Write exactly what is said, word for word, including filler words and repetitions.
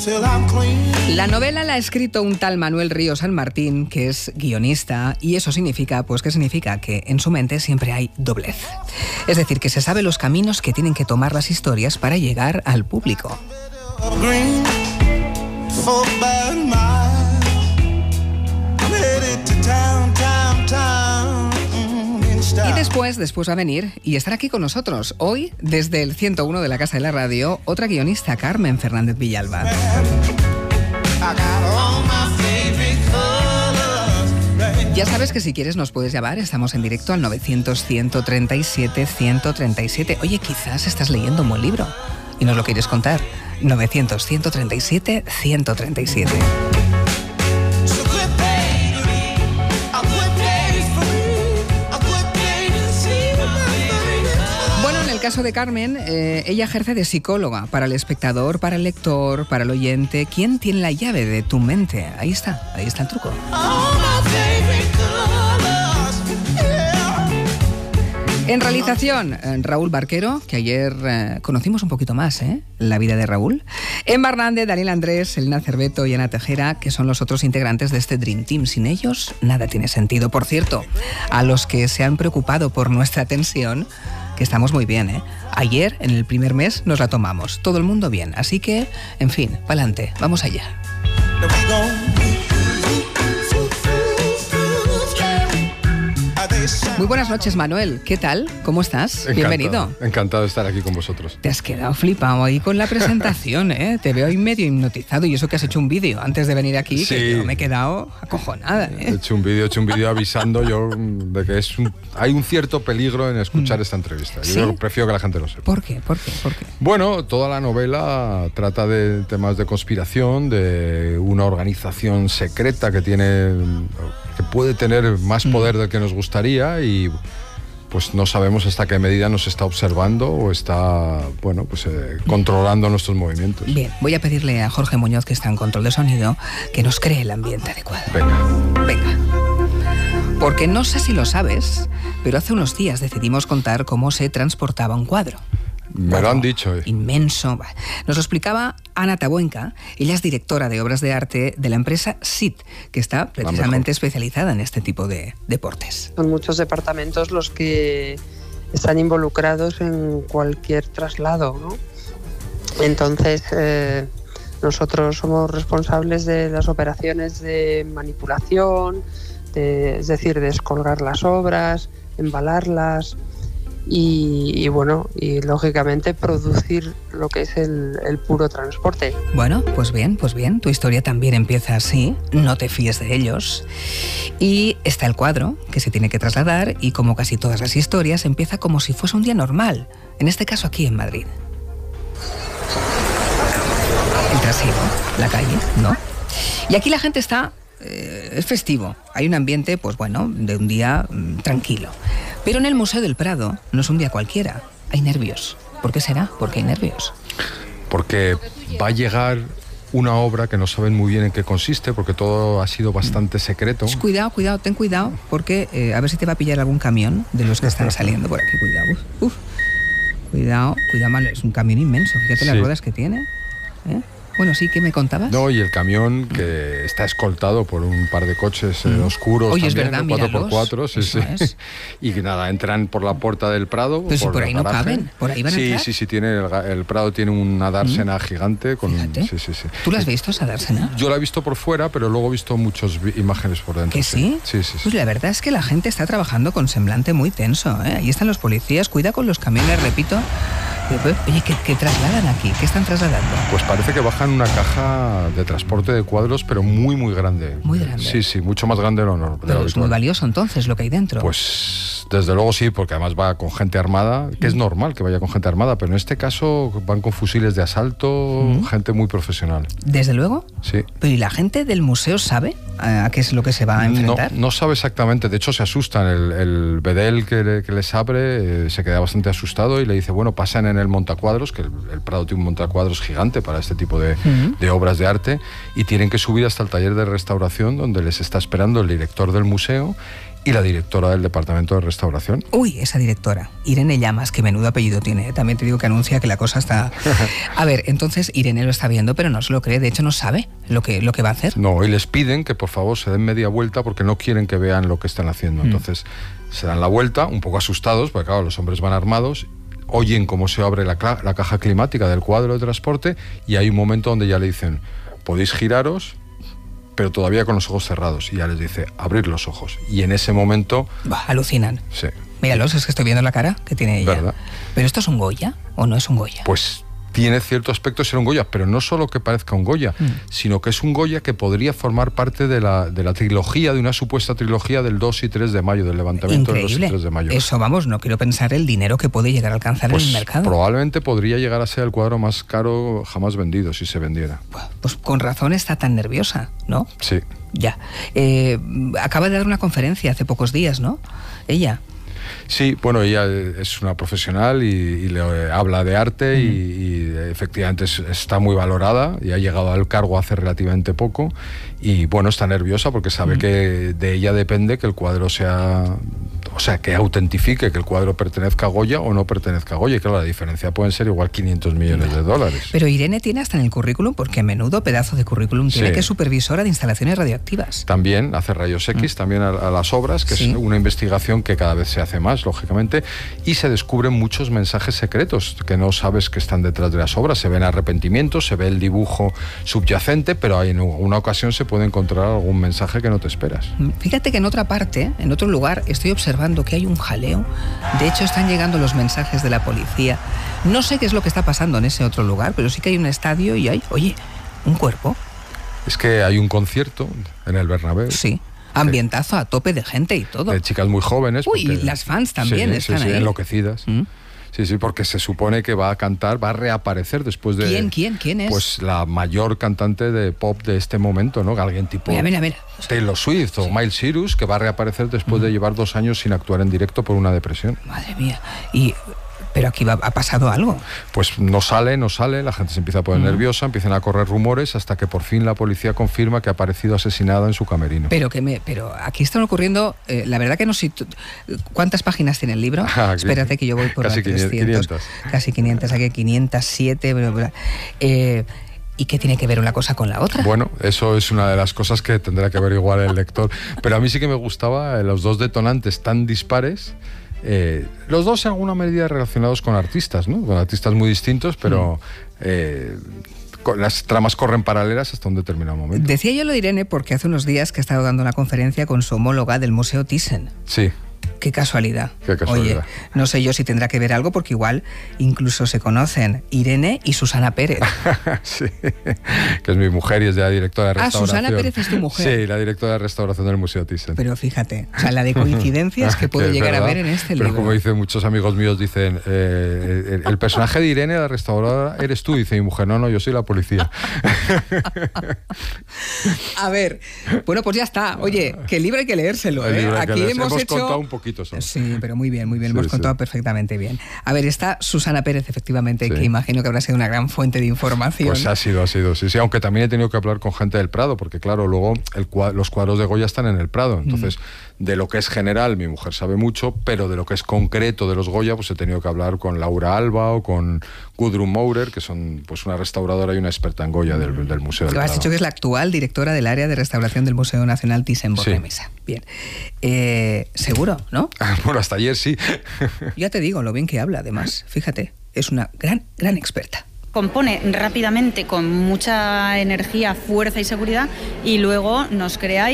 La novela la ha escrito un tal Manuel Río San Martín, que es guionista, y eso significa, pues que significa que en su mente siempre hay doblez. Es decir, que se sabe los caminos que tienen que tomar las historias para llegar al público. Y después, después va a venir y estar aquí con nosotros. Hoy, desde el ciento uno de la Casa de la Radio, otra guionista, Carmen Fernández Villalba. Ya sabes que si quieres nos puedes llamar, estamos en directo al novecientos, ciento treinta y siete, ciento treinta y siete. Oye, quizás estás leyendo un buen libro y nos lo quieres contar. novecientos, ciento treinta y siete, ciento treinta y siete. En el caso de Carmen, eh, ella ejerce de psicóloga para el espectador, para el lector, para el oyente. ¿Quién tiene la llave de tu mente? Ahí está, ahí está el truco. En realización, Raúl Barquero, que ayer eh, conocimos un poquito más, ¿eh? La vida de Raúl. Emma Hernández, Daniel Andrés, Elena Cerveto y Ana Tejera, que son los otros integrantes de este Dream Team. Sin ellos, nada tiene sentido. Por cierto, a los que se han preocupado por nuestra tensión, que estamos muy bien, ¿eh? Ayer, en el primer mes, nos la tomamos. Todo el mundo bien. Así que, en fin, pa'lante. Vamos allá. Muy buenas noches, Manuel. ¿Qué tal? ¿Cómo estás? Encantado, Bienvenido. Encantado de estar aquí con vosotros. Te has quedado flipado ahí con la presentación, ¿eh? Te veo ahí medio hipnotizado y eso que has hecho un vídeo antes de venir aquí, sí. Que yo me he quedado acojonada, ¿eh? He hecho un vídeo, he hecho un vídeo avisando yo de que es un, hay un cierto peligro en escuchar mm. esta entrevista. Yo ¿Sí? prefiero que la gente lo sepa. ¿Por qué? ¿Por qué? ¿Por qué? Bueno, toda la novela trata de temas de conspiración, de una organización secreta que tiene, que puede tener más poder mm. del que nos gustaría y pues no sabemos hasta qué medida nos está observando o está, bueno, pues eh, controlando nuestros movimientos. Bien, voy a pedirle a Jorge Muñoz, que está en control de sonido, que nos cree el ambiente adecuado. Venga. Venga. Porque no sé si lo sabes, pero hace unos días decidimos contar cómo se transportaba un cuadro. Me bueno, lo han dicho. Eh. Inmenso. Nos lo explicaba Ana Tabuenca. Ella es directora de obras de arte de la empresa S I T, que está precisamente especializada en este tipo de deportes. Son muchos departamentos los que están involucrados en cualquier traslado, ¿no? Entonces, eh, nosotros somos responsables de las operaciones de manipulación, de, es decir, descolgar las obras, embalarlas. Y, y bueno, y lógicamente producir lo que es el, el puro transporte. Bueno, pues bien, pues bien, tu historia también empieza así, no te fíes de ellos. Y está el cuadro que se tiene que trasladar y como casi todas las historias empieza como si fuese un día normal, en este caso aquí en Madrid. El trasiego, la calle, ¿no? Y aquí la gente está, eh, es festivo, hay un ambiente, pues bueno, de un día mmm, tranquilo. Pero en el Museo del Prado no es un día cualquiera, hay nervios. ¿Por qué será? ¿Por qué hay nervios? Porque va a llegar una obra que no saben muy bien en qué consiste, porque todo ha sido bastante secreto. Pues cuidado, cuidado, ten cuidado, porque eh, a ver si te va a pillar algún camión de los que están saliendo por aquí. Cuidado, uf, uf. Cuidado, cuidado, Manuel, es un camión inmenso, fíjate sí. las ruedas que tiene, ¿eh? Bueno, sí, ¿qué me contabas? No, y el camión que está escoltado por un par de coches eh, oscuros. Oye, también, es verdad, cuatro por cuatro, sí, sí. Es. Y que nada, entran por la puerta del Prado. Pero por si por ahí no caben, por ahí van a sí, entrar. Sí, sí, tiene el, el Prado tiene una dársena mm. gigante. Con, Fíjate. Sí, sí, sí. ¿Tú la has visto esa dársena? Yo la he visto por fuera, pero luego he visto muchas imágenes por dentro. ¿Que sí? Sí, sí, sí. Pues la verdad es que la gente está trabajando con semblante muy tenso, ¿eh? Ahí están los policías, cuida con los camiones, repito. Oye, ¿qué, ¿qué trasladan aquí? ¿Qué están trasladando? Pues parece que bajan una caja de transporte de cuadros, pero muy, muy grande. Muy grande. Sí, sí, mucho más grande de lo normal. Pero es muy valioso entonces lo que hay dentro. Pues desde luego sí, porque además va con gente armada, que es normal que vaya con gente armada, pero en este caso van con fusiles de asalto, mm. gente muy profesional. ¿Desde luego? Sí. ¿Pero y la gente del museo sabe a qué es lo que se va a enfrentar? No, no sabe exactamente, de hecho se asustan. El, el bedel que, le, que les abre eh, se queda bastante asustado y le dice, bueno, pasen en el montacuadros, que el, el Prado tiene un montacuadros gigante para este tipo de, uh-huh. de obras de arte, y tienen que subir hasta el taller de restauración donde les está esperando el director del museo y la directora del departamento de restauración. Uy, esa directora, Irene Llamas, que menudo apellido tiene. También te digo que anuncia que la cosa está... A ver, entonces Irene lo está viendo, pero no se lo cree. De hecho, no sabe lo que, lo que va a hacer. No, y les piden que por favor se den media vuelta porque no quieren que vean lo que están haciendo. Mm. Entonces se dan la vuelta, un poco asustados, porque claro, los hombres van armados, oyen cómo se abre la, la caja climática del cuadro de transporte y hay un momento donde ya le dicen, podéis giraros, pero todavía con los ojos cerrados. Y ya les dice, abrir los ojos. Y en ese momento... Bah, alucinan. Sí. Míralos, es que estoy viendo la cara que tiene ella. ¿Verdad? ¿Pero esto es un Goya o no es un Goya? Pues tiene cierto aspecto de ser un Goya, pero no solo que parezca un Goya, mm. sino que es un Goya que podría formar parte de la, de la trilogía, de una supuesta trilogía del dos y tres de mayo, del levantamiento Increíble. del dos y tres de mayo. Eso, vamos, no quiero pensar el dinero que puede llegar a alcanzar pues en el mercado. Probablemente podría llegar a ser el cuadro más caro jamás vendido, si se vendiera. Pues con razón está tan nerviosa, ¿no? Sí. Ya. Eh, acaba de dar una conferencia hace pocos días, ¿no? Ella. Sí, bueno, ella es una profesional y, y le habla de arte mm. y, y efectivamente es, está muy valorada y ha llegado al cargo hace relativamente poco y bueno, está nerviosa porque sabe mm. que de ella depende que el cuadro sea, o sea, que autentifique que el cuadro pertenezca a Goya o no pertenezca a Goya, y claro, la diferencia pueden ser igual quinientos millones de dólares. Pero Irene tiene hasta en el currículum, porque menudo pedazo de currículum tiene, sí. que es supervisora de instalaciones radioactivas. También hace rayos X, mm. también a, a las obras, que sí. es una investigación que cada vez se hace más, lógicamente, y se descubren muchos mensajes secretos que no sabes que están detrás de las obras. Se ven arrepentimientos, se ve el dibujo subyacente, pero en una ocasión se puede encontrar algún mensaje que no te esperas. Fíjate que en otra parte, en otro lugar, estoy observando que hay un jaleo. De hecho, están llegando los mensajes de la policía. No sé qué es lo que está pasando en ese otro lugar, pero sí que hay un estadio y hay, oye, un cuerpo. Es que hay un concierto en el Bernabéu. Sí. Ambientazo sí. a tope de gente y todo. De chicas muy jóvenes. Uy, y las fans también sí, están sí, sí, ahí. enloquecidas. ¿Mm? Sí, sí, porque se supone que va a cantar, va a reaparecer después de... ¿Quién, quién, quién es? Pues la mayor cantante de pop de este momento, ¿no? Alguien tipo... Mira, mira, mira. Taylor Swift sí. o Miley Cyrus, que va a reaparecer después mm. de llevar dos años sin actuar en directo por una depresión. Madre mía. Y... ¿Pero aquí va, ha pasado algo? Pues no sale, no sale, la gente se empieza a poner mm. nerviosa, empiezan a correr rumores hasta que por fin la policía confirma que ha aparecido asesinada en su camerino. Pero que me, pero aquí están ocurriendo, eh, la verdad que no sé, ¿cuántas páginas tiene el libro? Ah, Espérate que yo voy por casi quinientas. Casi quinientas, aquí quinientos siete, bla, bla. Eh, ¿Y qué tiene que ver una cosa con la otra? Bueno, eso es una de las cosas que tendrá que averiguar el lector. Pero a mí sí que me gustaba eh, los dos detonantes tan dispares. Eh, los dos en alguna medida relacionados con artistas, ¿no? Con artistas muy distintos, pero eh, las tramas corren paralelas hasta un determinado momento. Decía yo lo de Irene porque hace unos días que ha estado dando una conferencia con su homóloga del Museo Thyssen. Sí. Qué casualidad. Qué casualidad. Oye, no sé yo si tendrá que ver algo, porque igual incluso se conocen Irene y Susana Pérez. Sí, que es mi mujer y es de la directora de restauración. Ah, Susana Pérez es tu mujer. Sí, la directora de restauración del Museo Thyssen. Pero fíjate, o sea, la de coincidencias que puedo llegar verdad, a ver en este pero libro. Pero como dicen muchos amigos míos, dicen, eh, el, el personaje de Irene, la restauradora, eres tú. Dice mi mujer, no, no, yo soy la policía. A ver, bueno, pues ya está. Oye, que el libro hay que leérselo. ¿eh? Libro Aquí que hemos, hemos hecho... contado un poquito solo. Sí, pero muy bien, muy bien. Sí, hemos contado sí. perfectamente bien. A ver, está Susana Pérez, efectivamente, sí. que imagino que habrá sido una gran fuente de información. Pues ha sido, ha sido, sí, sí. Aunque también he tenido que hablar con gente del Prado, porque claro, luego el, los cuadros de Goya están en el Prado. Entonces, mm. de lo que es general, mi mujer sabe mucho, pero de lo que es concreto de los Goya, pues he tenido que hablar con Laura Alba o con Gudrun Maurer, que son pues una restauradora y una experta en Goya del, del Museo del Prado. Has dicho que es la actual directora del área de restauración del Museo Nacional Thyssen-Bornemisza. Sí. Bien. Eh, seguro, ¿no? Bueno, hasta ayer sí. Ya te digo, lo bien que habla, además. Fíjate, es una gran, gran experta. Compone rápidamente, con mucha energía, fuerza y seguridad, y luego nos crea